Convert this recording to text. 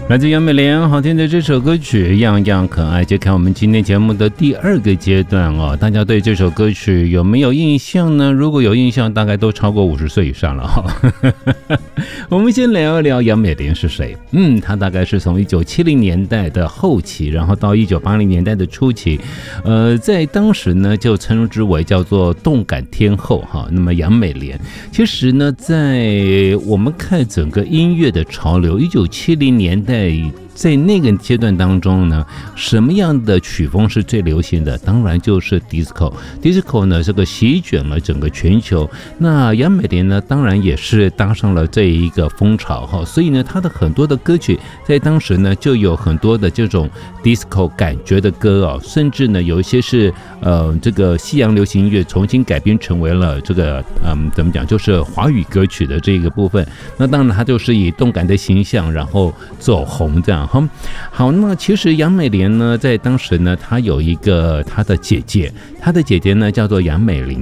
来自杨美莲好听的这首歌曲《样样可爱》，揭开我们今天节目的第二个阶段哦。大家对这首歌曲有没有印象呢？如果有印象，大概都超过50岁以上了哈。我们先聊一聊杨美莲是谁。她大概是从1970年代的后期，然后到1980年代的初期，在当时呢就称之为叫做动感天后哈。那么杨美莲，其实呢，在我们看整个音乐的潮流，1970年代。在那个阶段当中呢，什么样的曲风是最流行的？当然就是 disco 呢，这个席卷了整个全球。那杨美莲呢，当然也是搭上了这一个风潮哈，所以呢，她的很多的歌曲在当时呢，就有很多的这种 disco 感觉的歌哦，甚至呢，有一些是这个西洋流行音乐重新改编成为了这个怎么讲，就是华语歌曲的这个部分。那当然，它就是以动感的形象，然后走红这样。好，那其实杨美莲呢，在当时呢，她有一个她的姐姐呢叫做杨美玲。